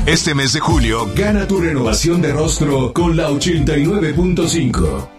Este mes de julio, gana tu renovación de rostro con la 89.5.